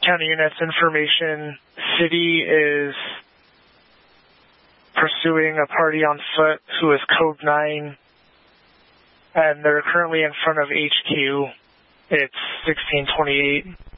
County units information. City is pursuing a party on foot who is code 9, and they're currently in front of HQ. It's 1628.